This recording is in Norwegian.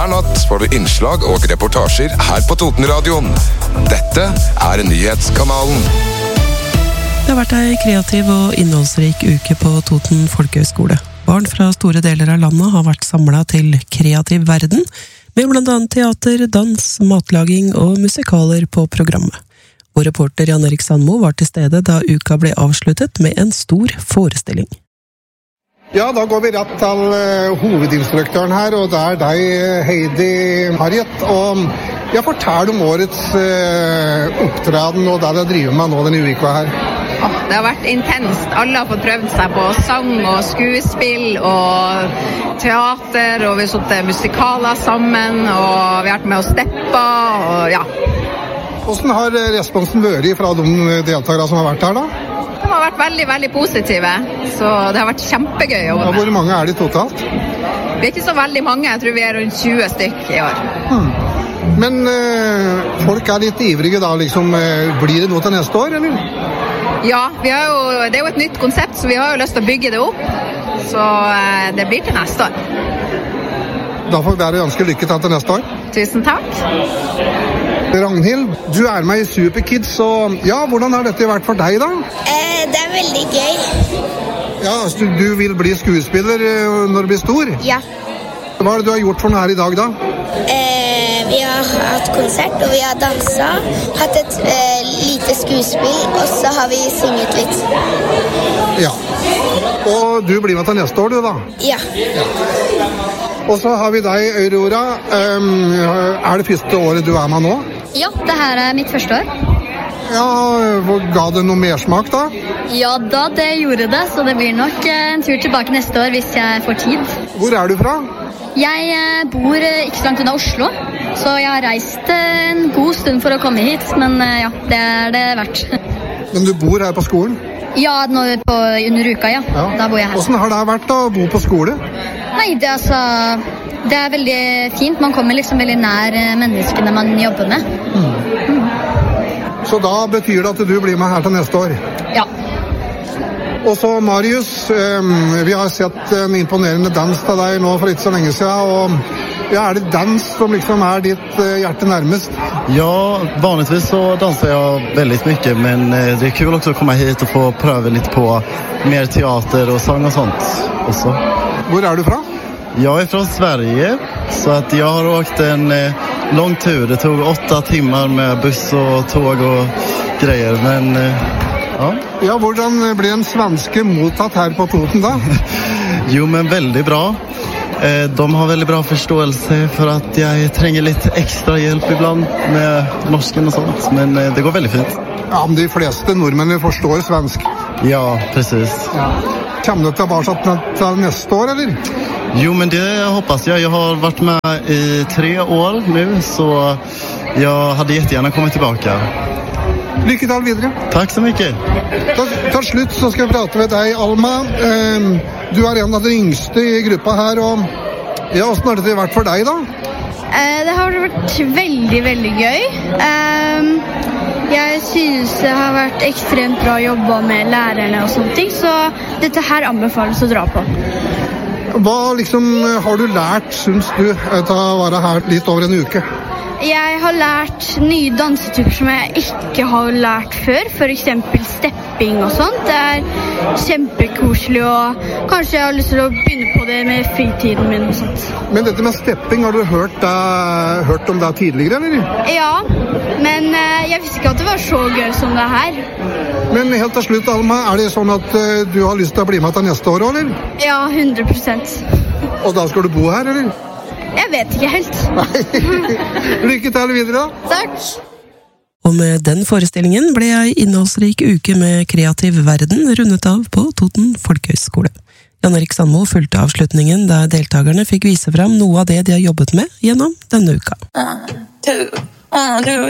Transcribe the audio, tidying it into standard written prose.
Hver natt får du innslag og reportasjer her på Totenradioen. Dette Nyhetskanalen. Det har vært ei kreativ og innholdsrik uke på Toten Folkehøgskole. Barn fra store deler av landet har vært samlet til Kreativ Verden, med blant annet teater, dans, matlaging og musikaler på programmet. Vår reporter Jan Erik Sandmo var til stede da uka ble avsluttet med en stor forestilling. Ja, da går vi rett til hovedinstruktøren her, og det deg, Heidi Harriet. Og jeg forteller om årets opptreden og det dere driver med nå denne uka her. Det har vært intenst. Alle har fått prøvd seg på sang og skuespill og teater, og vi har suttet musikaler sammen, og vi har vært med å steppe, og ja. Hvordan har responsen vært fra de deltakere som har vært her da? De har vært veldig, veldig positive, så det har vært kjempegøy å jobbe med. Hvor mange det totalt? Vi er ikke så veldig mange, jeg tror vi rundt 20 stykk i år. Men folk litt ivrige da, liksom, blir det noe til neste år, eller? Ja, det er jo et nytt konsept, så vi har jo lyst til å bygge det opp, så det blir til neste år. Da får vi bare ønske lykke til neste år. Tusen takk. Ragnhild, du med i Superkids, og ja, hvordan har dette vært for deg da? Det veldig gøy. Ja, du vil bli skuespiller når du blir stor? Ja. Hva det du har gjort for noe her i dag da? Vi har hatt konsert, og vi har danset, hatt et lite skuespill, og så har vi synget litt. Ja. Og du blir med til neste år, du da? Ja. Og så har vi deg, Aurora. Det første året du med nå? Ja, det her mitt første år. Ja, ga det noe mersmak da? Ja da, det gjorde det, så det blir nok en tur tilbake neste år hvis jeg får tid. Hvor du fra? Jeg bor ikke så langt unna Oslo, så jeg har reist en god stund for å komme hit, men ja, det det verdt. Men du bor her på skolen? Ja, under uka, ja. Da bor jeg her. Hvordan har det vært da, å bo på skole? Nei, det veldig fint. Man kommer liksom veldig nær menneskene man jobber med. Så da betyr det at du blir med her til neste år? Ja. Og så Marius, vi har sett en imponerende dans til deg nå for ikke så lenge siden, og ja, det dans som liksom ditt hjerte nærmest? Ja, vanligtvis så danser jag väldigt mycket, men det kul också att komma hit och få pröva lite på mer teater och sång och sånt också. Hvor du fra? Jag från Sverige, så att jag har åkt en lång tur. Det tog 8 timmar med buss och tåg och grejer, men ja. Ja, hvordan blir en svenske mottatt her på Toten da? Jo, men väldigt bra. De har väldigt bra förståelse för att jag tränger lite extra hjälp ibland med norsken och sånt, men det går väldigt fint. Ja, men de fleste nordmennene forstår svensk. Ja, precis. Ja. Kommer du tilbake til neste år, eller? Jo, men det hoppas jag. Jag har varit med i 3 år nu, så jag hade jättegärna kommit tillbaka. Lykke til videre. Takk så mye. Til slutt så skal jeg prate med deg, Alma. Du en av de yngste i gruppa her, og ja, hvordan har det vært for deg da? Det har vært veldig, veldig gøy. Jeg synes det har vært ekstremt bra å jobbe med lærerne og sånne ting, så dette her anbefales å dra på. Hva liksom har du lært, synes du, til å være her litt over en uke? Jeg har lært nye dansetyper som jeg ikke har lært før, for eksempel stepping og sånt. Det kjempekoselig, og kanskje jeg har lyst til å begynne på det med fritiden min og sånt. Men dette med stepping, har du hørt om det tidligere, eller? Ja, men jeg visste ikke at det var så gøy som det her. Men helt til slutt, Alma, det sånn at du har lyst til å bli med til neste år, eller? Ja, 100%. Og da skal du bo her, eller? Jeg vet ikke helt. Lykke til videre. Takk. Og med den forestillingen ble ei innholdsrik uke med Kreativ Verden rundet av på Toten Folkehøgskole. Jan Erik Sandmo fulgte avslutningen der deltakerne fikk vise fram noe av det de har jobbet med gjennom denne uka.